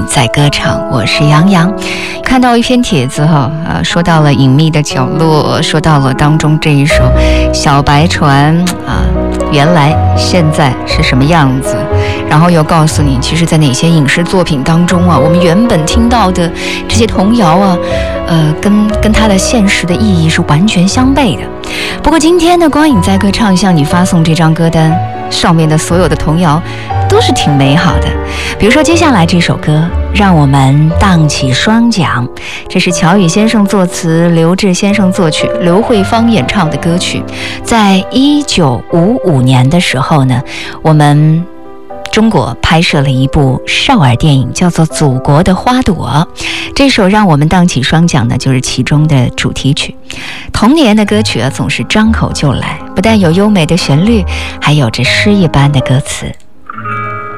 在歌唱，我是杨洋。看到一篇帖子说到了隐秘的角落，说到了当中这一首小白船原来现在是什么样子，然后又告诉你其实在哪些影视作品当中我们原本听到的这些童谣跟它的现实的意义是完全相悖的。不过今天呢，光影在歌唱向你发送这张歌单上面的所有的童谣都是挺美好的。比如说接下来这首歌让我们荡起双桨，这是乔羽先生作词，刘志先生作曲，刘慧芳演唱的歌曲。在1955年的时候呢，我们中国拍摄了一部少儿电影，叫做《祖国的花朵》。这首让我们荡起双桨呢，就是其中的主题曲。童年的歌曲总是张口就来，不但有优美的旋律，还有着诗一般的歌词。